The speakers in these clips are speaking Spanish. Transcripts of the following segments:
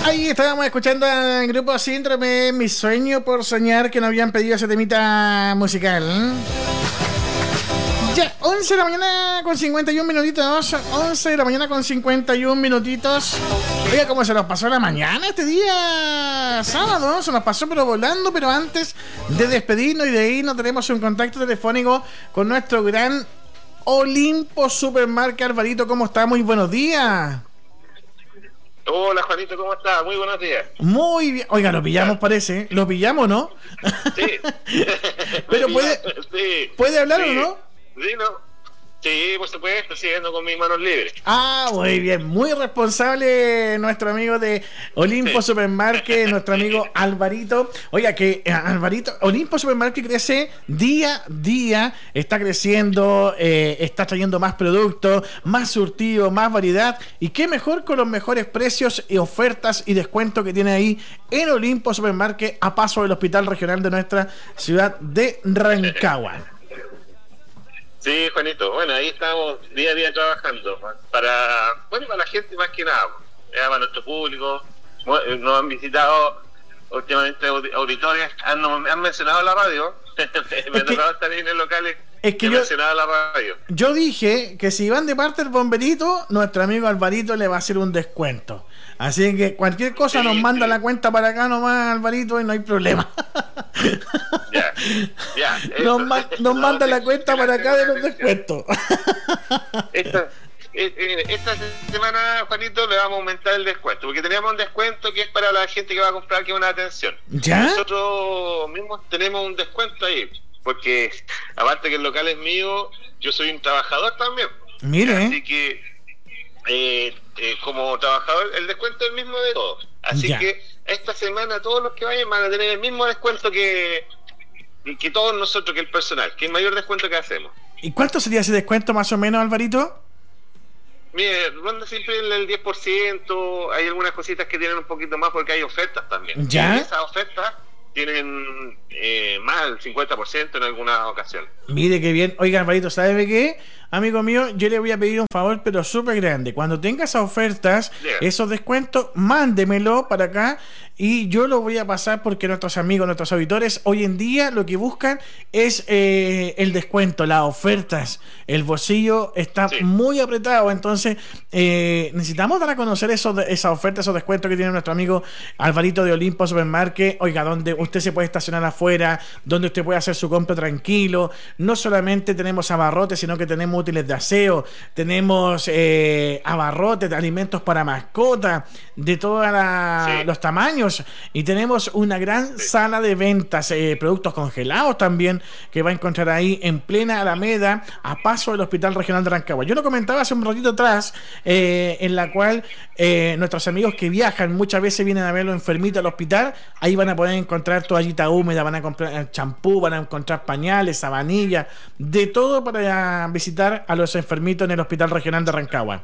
Ahí estábamos escuchando al grupo Síndrome, Mi Sueño por Soñar, que nos habían pedido ese temita musical. Ya, 11 de la mañana con 51 minutitos. 11 de la mañana con 51 minutitos. Oiga, cómo se nos pasó la mañana este día sábado. Se nos pasó pero volando. Pero antes de despedirnos y de irnos, tenemos un contacto telefónico con nuestro gran Olimpo Supermarket. Alvarito, ¿cómo está? Muy buenos días. Hola Juanito, ¿cómo estás? Muy buenos días. Muy bien. Oiga, lo pillamos, parece. Lo pillamos, ¿no? Sí. Pero puede hablar, sí. ¿o no? Sí, no. Sí, por supuesto, siguiendo con mis manos libres. Ah, muy bien. Muy responsable nuestro amigo de Olimpo Supermarket, nuestro amigo Alvarito. Oiga, que Alvarito, Olimpo Supermarket crece día a día, está creciendo, está trayendo más productos, más surtido, más variedad. Y qué mejor con los mejores precios y ofertas y descuentos que tiene ahí en Olimpo Supermarket, a paso del Hospital Regional de nuestra ciudad de Rancagua. Sí, Juanito, bueno, ahí estamos día a día trabajando para la gente más que nada, para nuestro público. Nos han visitado últimamente auditores, han mencionado la radio. Me ha tocado estar ahí en el local. Es que yo dije que si van de parte del bomberito, nuestro amigo Alvarito le va a hacer un descuento. Así que cualquier cosa nos manda la cuenta para acá nomás, Alvarito, y no hay problema. Ya. Nos manda la cuenta para acá de los descuentos. Esta semana, Juanito, le vamos a aumentar el descuento, porque teníamos un descuento que es para la gente que va a comprar, que es una atención. ¿Ya? Nosotros mismos tenemos un descuento ahí, porque aparte que el local es mío, yo soy un trabajador también. Mire. Así que como trabajador el descuento es el mismo de todos. Así que esta semana todos los que vayan van a tener el mismo descuento que todos nosotros, que el personal, que es el mayor descuento que hacemos. ¿Y cuánto sería ese descuento más o menos, Alvarito? Mire, ronda siempre el 10%, hay algunas cositas que tienen un poquito más porque hay ofertas también. ¿Ya? Y esas ofertas tienen más del 50% en algunas ocasiones. Mire qué bien. Oiga, Alvarito, ¿sabe qué? Amigo mío, yo le voy a pedir un favor, pero súper grande. Cuando tenga esas ofertas, esos descuentos, mándemelo para acá y yo lo voy a pasar, porque nuestros amigos, nuestros auditores, hoy en día lo que buscan es el descuento, las ofertas. El bolsillo está muy apretado, entonces necesitamos dar a conocer esas ofertas, esos descuentos que tiene nuestro amigo Alvarito de Olimpo Supermarket. Oiga, donde usted se puede estacionar afuera, donde usted puede hacer su compra tranquilo. No solamente tenemos abarrotes, sino que tenemos útiles de aseo, tenemos abarrotes de alimentos para mascotas de todos los tamaños, y tenemos una gran sala de ventas, productos congelados también, que va a encontrar ahí en plena Alameda, a paso del Hospital Regional de Rancagua. Yo lo comentaba hace un ratito atrás, en la cual nuestros amigos que viajan muchas veces vienen a verlo enfermito al hospital. Ahí van a poder encontrar toallita húmeda, van a comprar champú, van a encontrar pañales, sabanillas, de todo para visitar a los enfermitos en el Hospital Regional de Rancagua.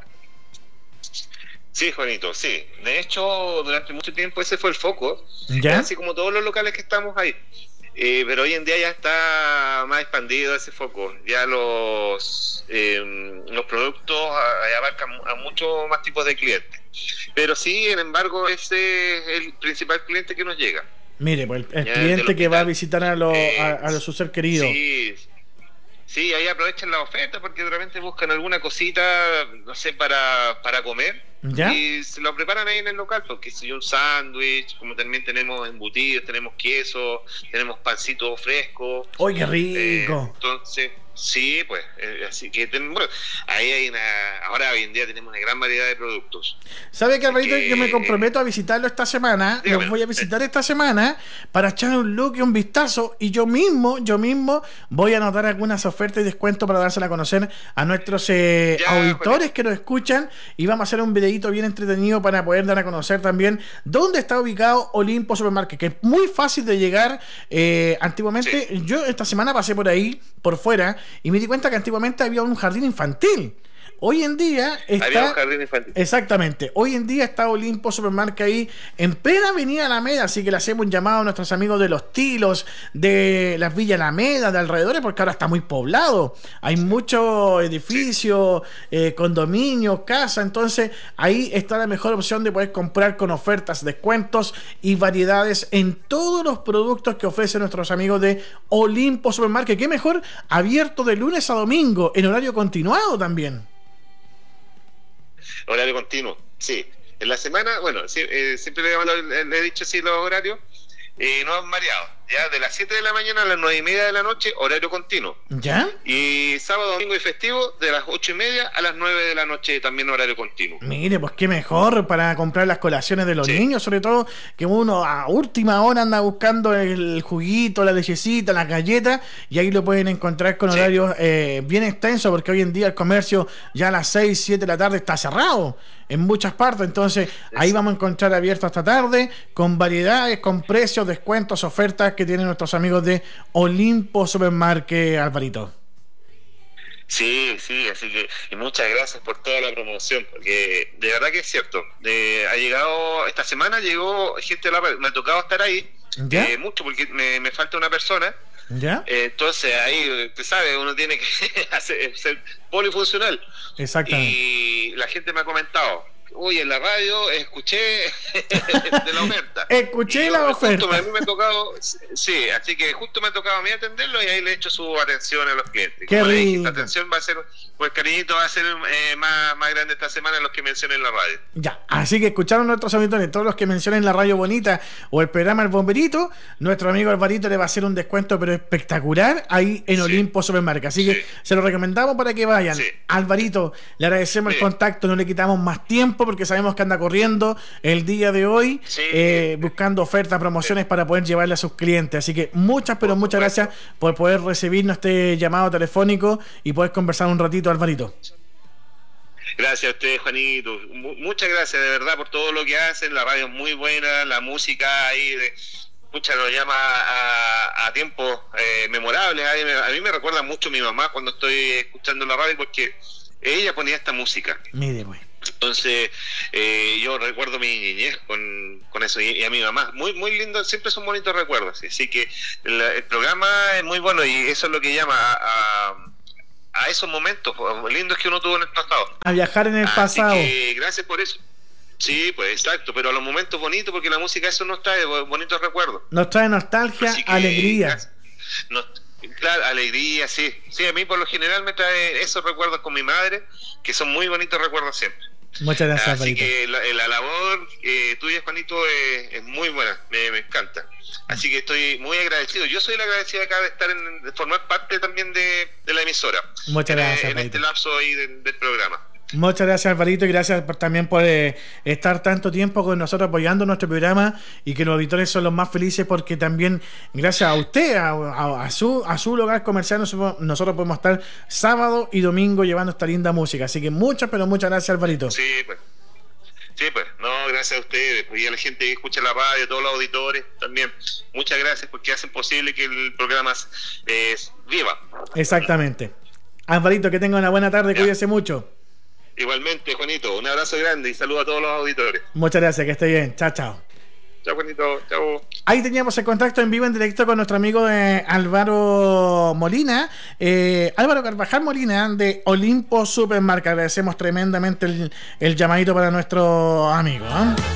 Sí, Juanito, sí. De hecho, durante mucho tiempo ese fue el foco, así como todos los locales que estamos ahí. Pero hoy en día ya está más expandido ese foco. Ya los productos abarcan a muchos más tipos de clientes. Pero sí, sin embargo, ese es el principal cliente que nos llega. Mire, pues el cliente que va a visitar a su ser querido. Sí, ahí aprovechan la oferta porque de repente buscan alguna cosita, no sé, para comer. ¿Ya? Y se lo preparan ahí en el local, porque si un sándwich, como también tenemos embutidos, tenemos queso, tenemos pancito fresco. ¡Uy, qué rico! Entonces, sí, pues, así que ahí ahora hoy en día tenemos una gran variedad de productos. ¿Sabe qué, Alvarito? Yo me comprometo a visitarlo esta semana. Los voy a visitar esta semana para echar un look y un vistazo, y yo mismo voy a anotar algunas ofertas y descuentos para dársela a conocer a nuestros auditores que nos escuchan, y vamos a hacer un videito bien entretenido para poder dar a conocer también dónde está ubicado Olimpo Supermarket, que es muy fácil de llegar. Antiguamente, yo esta semana pasé por ahí, por fuera, y me di cuenta que antiguamente había un jardín infantil. Hoy en día está... Había un jardín infantil. Exactamente. Hoy en día está Olimpo Supermarket ahí en plena avenida Alameda, así que le hacemos un llamado a nuestros amigos de Los Tilos, de las Villas Alameda, de alrededores, porque ahora está muy poblado. Hay muchos edificios, condominios, casas, entonces ahí está la mejor opción de poder comprar con ofertas, descuentos y variedades en todos los productos que ofrecen nuestros amigos de Olimpo Supermarket. Qué mejor, abierto de lunes a domingo, en horario continuado también. Horario continuo, sí. En la semana, bueno, siempre le he dicho así los horarios, no han variado. Ya de las 7 de la mañana a las 9:30 de la noche, horario continuo. ¿Ya? Y sábado, domingo y festivo, de las 8:30 a las 9 de la noche, también horario continuo. Mire, pues qué mejor para comprar las colaciones de los niños, sobre todo que uno a última hora anda buscando el juguito, la lechecita, la galleta, y ahí lo pueden encontrar con horarios bien extensos, porque hoy en día el comercio ya a las 6, 7 de la tarde está cerrado en muchas partes, entonces ahí vamos a encontrar abierto hasta tarde, con variedades, con precios, descuentos, ofertas que tienen nuestros amigos de Olimpo Supermarket, Alvarito. Sí, así que y muchas gracias por toda la promoción, porque de verdad que es cierto. Ha llegado, esta semana llegó gente de la radio, me ha tocado estar ahí, mucho, porque me falta una persona. ¿Ya? Entonces ahí, usted sabe, uno tiene que ser polifuncional. Exactamente. Y la gente me ha comentado, uy, en la radio escuché de la oferta. Escuché la oferta. A mí me ha tocado, sí, así que justo me ha tocado a mí atenderlo y ahí le he hecho su atención a los clientes. Qué rico. Esta atención va a ser, pues cariñito, va a ser más grande esta semana en los que mencioné en la radio. Ya, así que escucharon nuestros auditores, todos los que mencionen la Radio Bonita o el programa El Bomberito, nuestro amigo Alvarito le va a hacer un descuento pero espectacular ahí en Olimpo Supermarket. Así que se lo recomendamos para que vayan. Alvarito, le agradecemos el contacto, no le quitamos más tiempo porque sabemos que anda corriendo el día de hoy buscando ofertas, promociones para poder llevarle a sus clientes. Así que muchas gracias por poder recibirnos este llamado telefónico y poder conversar un ratito, Alvarito. Gracias a ustedes, Juanito. Muchas gracias de verdad por todo lo que hacen. La radio es muy buena, la música ahí nos llama a tiempos memorables. A mí me recuerda mucho a mi mamá cuando estoy escuchando la radio, porque ella ponía esta música. Mire, pues. Entonces yo recuerdo mi niñez con eso, y a mi mamá, muy muy lindo, siempre son bonitos recuerdos, así que el programa es muy bueno y eso es lo que llama a esos momentos lindos que uno tuvo en el pasado, a viajar en el pasado. Así que gracias por eso. Sí, pues exacto, pero a los momentos bonitos, porque la música eso nos trae bonitos recuerdos, nos trae nostalgia, alegría. Claro, alegría, sí, a mí por lo general me trae esos recuerdos con mi madre, que son muy bonitos recuerdos siempre. Muchas gracias, así Alvarito. Que la labor tuya, Juanito, es muy buena, me encanta. Así que estoy muy agradecido. Yo soy el agradecido acá de formar parte también de la emisora. Muchas gracias, en este lapso ahí del programa. Muchas gracias, Alvarito, y gracias también por estar tanto tiempo con nosotros apoyando nuestro programa, y que los auditores son los más felices porque también gracias a usted, a su lugar comercial, nosotros podemos estar sábado y domingo llevando esta linda música. Así que muchas gracias, Alvarito. Sí, pues. No, gracias a ustedes y a la gente que escucha la radio, a todos los auditores también. Muchas gracias porque hacen posible que el programa viva. Exactamente. Alvarito, que tenga una buena tarde, cuídese mucho. Igualmente, Juanito, un abrazo grande y saludo a todos los auditores. Muchas gracias, que esté bien. Chao. Chao, Juanito, chao. Ahí teníamos el contacto en vivo, en directo con nuestro amigo Álvaro Molina, Álvaro Carvajal Molina, de Olimpo Supermarket. Agradecemos tremendamente el llamadito para nuestro amigo,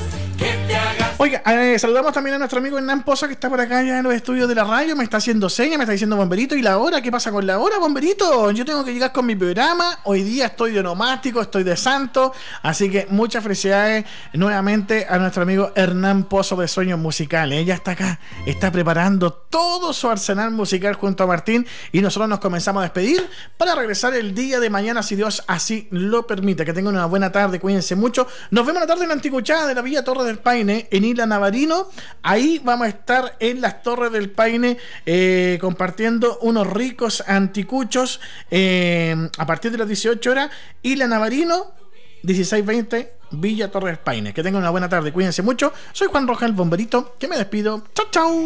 Oiga, saludamos también a nuestro amigo Hernán Pozo, que está por acá ya en los estudios de la radio. Me está haciendo señas, me está diciendo Bomberito. ¿Y la hora? ¿Qué pasa con la hora, Bomberito? Yo tengo que llegar con mi programa. Hoy día estoy de onomástico, estoy de santo. Así que muchas felicidades nuevamente a nuestro amigo Hernán Pozo de Sueños Musicales. Ella está acá, está preparando todo su arsenal musical junto a Martín. Y nosotros nos comenzamos a despedir para regresar el día de mañana, si Dios así lo permite. Que tengan una buena tarde, cuídense mucho. Nos vemos la tarde en la Anticuchada de la Villa Torre del Paine, en Isla Navarino. Ahí vamos a estar en las Torres del Paine compartiendo unos ricos anticuchos a partir de las 18 horas. Isla Navarino, 16:20, Villa Torre del Paine. Que tengan una buena tarde, cuídense mucho. Soy Juan Rojas, el Bomberito, que me despido. Chau.